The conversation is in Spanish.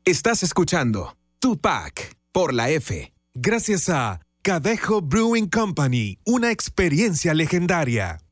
Estás escuchando Tupac por la F. Gracias a Cadejo Brewing Company, una experiencia legendaria.